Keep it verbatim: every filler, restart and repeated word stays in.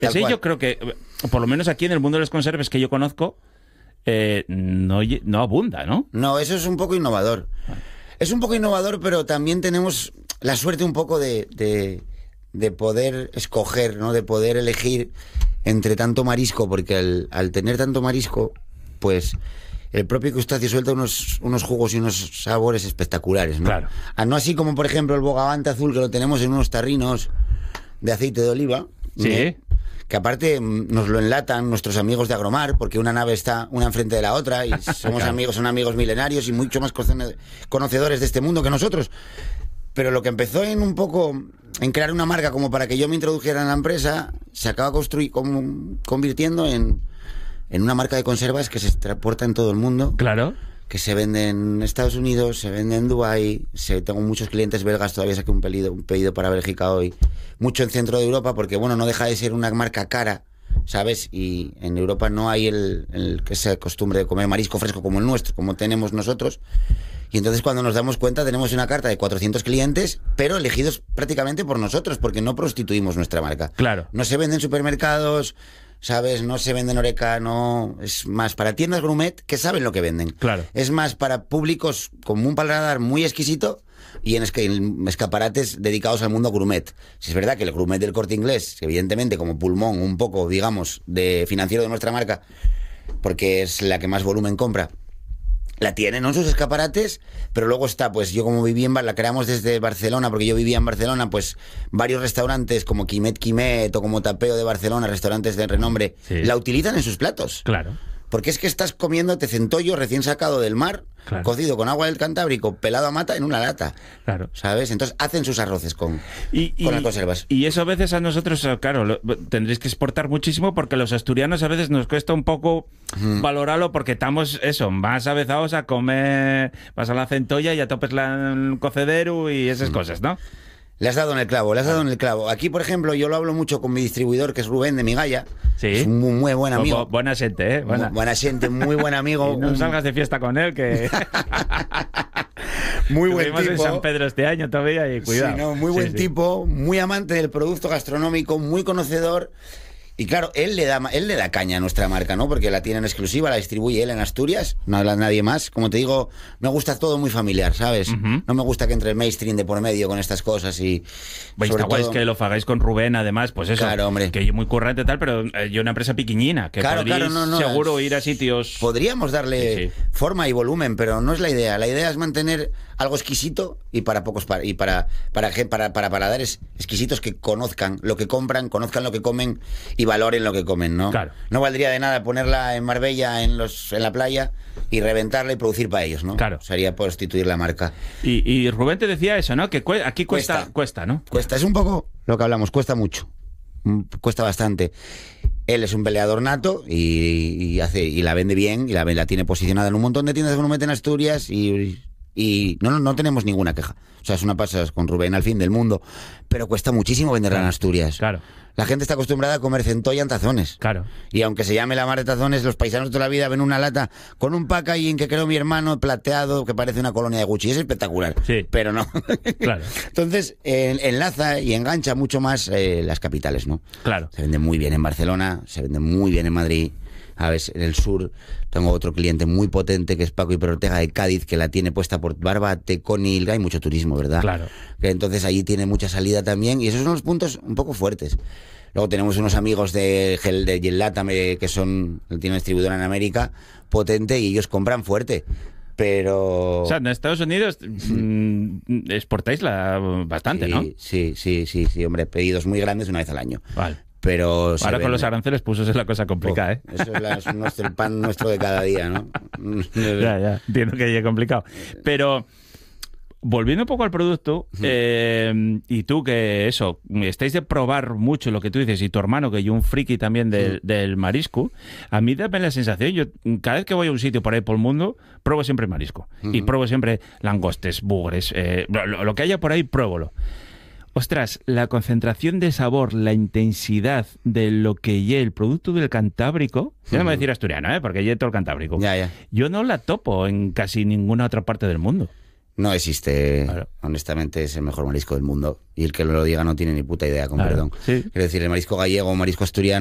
Ese cual. yo creo que, por lo menos aquí en el mundo de los conserves que yo conozco, eh, no, lle- no abunda, ¿no? No, eso es un poco innovador. Es un poco innovador, pero también tenemos la suerte un poco de, de, de poder escoger, ¿no? De poder elegir entre tanto marisco, porque al, al tener tanto marisco, pues el propio crustáceo suelta unos, unos jugos y unos sabores espectaculares, ¿no? Claro. Ah, no así como, por ejemplo, el bogavante azul, que lo tenemos en unos tarrinos de aceite de oliva. Sí. ¿eh? Que aparte mm, nos lo enlatan nuestros amigos de Agromar, porque una nave está una enfrente de la otra y somos Claro. amigos, son amigos milenarios y mucho más cono- conocedores de este mundo que nosotros. Pero lo que empezó en un poco en crear una marca como para que yo me introdujera en la empresa, se acaba construy- como, convirtiendo en, en una marca de conservas que se exporta en todo el mundo, Claro. que se vende en Estados Unidos, se vende en Dubái, se, tengo muchos clientes belgas, todavía saqué un pedido, un pedido para Bélgica hoy, mucho en centro de Europa, porque bueno, no deja de ser una marca cara, ¿sabes? Y en Europa no hay el, el que se costumbre de comer marisco fresco como el nuestro, como tenemos nosotros. Y entonces cuando nos damos cuenta tenemos una carta de cuatrocientos clientes, pero elegidos prácticamente por nosotros, porque no prostituimos nuestra marca. Claro. No se vende en supermercados, ¿sabes? No se vende en Oreca, no... Es más para tiendas gourmet que saben lo que venden. Claro. Es más para públicos con un paladar muy exquisito y en, esca- en escaparates dedicados al mundo gourmet. Si es verdad que el gourmet del Corte Inglés, evidentemente como pulmón un poco, digamos, de financiero de nuestra marca, porque es la que más volumen compra, la tienen, ¿no? En sus escaparates, pero luego está, pues yo como viví en Bar- la creamos desde Barcelona, porque yo vivía en Barcelona, pues varios restaurantes como Quimet Quimet o como Tapeo de Barcelona, restaurantes de renombre, Sí. la utilizan en sus platos. Claro. Porque es que estás comiéndote centollo recién sacado del mar, Claro. cocido con agua del Cantábrico, pelado a mata en una lata, Claro. ¿sabes? Entonces hacen sus arroces con, Y, y- con las conservas. y eso a veces a nosotros, eh, claro, lo- tendréis que exportar muchísimo porque los asturianos a veces nos cuesta un poco valorarlo porque estamos, eso, más avezados a comer, vas a la centolla y a topes la, el cocedero y esas cosas, ¿no? Le has dado en el clavo, le has dado en el clavo. Aquí, por ejemplo, yo lo hablo mucho con mi distribuidor, que es Rubén de Migalla. Sí. Es un muy, muy buen amigo. Bu- buena gente, ¿eh? Buena. Muy buena gente, muy buen amigo. Y no un- salgas de fiesta con él, que muy buen estuvimos en tipo. San Pedro este año todavía y cuidado. Sí, no, muy Sí, buen sí. tipo, muy amante del producto gastronómico, muy conocedor. Y claro, él le da él le da caña a nuestra marca, ¿no? Porque la tiene en exclusiva, la distribuye él en Asturias, no habla nadie más. Como te digo, me gusta todo muy familiar, ¿sabes? Ujú. No me gusta que entre el mainstream de por medio con estas cosas y Pues sobre está guay todo- que lo hagáis con Rubén, además, pues eso. Claro, hombre. Que yo muy currante y tal, pero eh, yo una empresa piquiñina, que Claro, podréis claro, no, no, seguro es- ir a sitios... Podríamos darle Sí, sí. forma y volumen, pero no es la idea. La idea es mantener algo exquisito y para pocos pa- y para para gen- para para paladares exquisitos que conozcan lo que compran, conozcan lo que comen y valoren lo que comen, ¿no? Claro. No valdría de nada ponerla en Marbella en los en la playa y reventarla y producir para ellos, ¿no? Claro. Sería prostituir la marca. Y, y Rubén te decía eso, ¿no? Que cue- aquí cuesta, Cuesta. cuesta, ¿no? Cuesta, es un poco lo que hablamos, cuesta mucho. Mm, Cuesta bastante. Él es un peleador nato y, y hace y la vende bien y la, la tiene posicionada en un montón de tiendas que uno mete en Asturias y, y no, no, no tenemos ninguna queja. O sea, es una pasada con Rubén al fin del mundo, pero cuesta muchísimo venderla en Asturias. Claro, La gente está acostumbrada a comer centolla en tazones. claro. Y aunque se llame la mar de tazones, los paisanos de toda la vida ven una lata con un packaging que creo mi hermano plateado que parece una colonia de Gucci. Es espectacular. Sí. Pero no. Claro. Entonces, eh, enlaza y engancha mucho más eh, las capitales, ¿no? Claro. Se vende muy bien en Barcelona, se vende muy bien en Madrid. A ver, en el sur tengo otro cliente muy potente que es Paco Hiper Ortega de Cádiz, que la tiene puesta por Barbate, Conil, hay mucho turismo, ¿verdad? Claro. Que entonces allí tiene mucha salida también y esos son los puntos un poco fuertes. Luego tenemos unos amigos de Gel de Gelatam que son, tienen una distribuidora en América potente y ellos compran fuerte. Pero... O sea, en Estados Unidos mm, exportáis la, bastante, sí, ¿no? Sí, sí, sí, sí, hombre, pedidos muy grandes una vez al año. Vale. Pero se Ahora con vende. los aranceles puso la cosa complicada, ¿eh? Eso es, la- es nuestro, el pan nuestro de cada día, ¿no? Ya, ya, entiendo que es complicado. Pero, volviendo un poco al producto, eh, y tú que eso, estáis de probar mucho lo que tú dices, y tu hermano, que yo un friki también del, del marisco, a mí dame la sensación, yo cada vez que voy a un sitio por ahí por el mundo, pruebo siempre marisco. Y pruebo siempre langostes, bugres, eh, lo, lo que haya por ahí, pruébalo. Ostras, la concentración de sabor, la intensidad de lo que lleva el producto del Cantábrico, yo no me voy a decir asturiano, ¿eh? Porque lleva todo el Cantábrico. Ya, ya. Yo no la topo en casi ninguna otra parte del mundo. No existe, claro. honestamente, es el mejor marisco del mundo. Y el que lo diga no tiene ni puta idea, con claro. perdón. Sí. Quiero decir, el marisco gallego, marisco asturiano,